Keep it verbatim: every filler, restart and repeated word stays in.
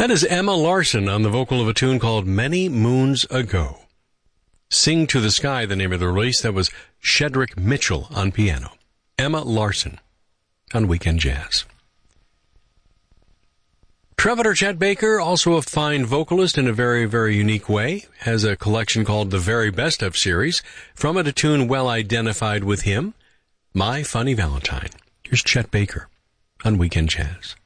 That is Emma Larson on the vocal of a tune called Many Moons Ago. Sing to the Sky, the name of the release. That was Shedrick Mitchell on piano. Emma Larson on Weekend Jazz. Trevor Chet Baker, also a fine vocalist in a very, very unique way, has a collection called The Very Best Of Series. From it, a tune well identified with him, My Funny Valentine. Here's Chet Baker on Weekend Jazz.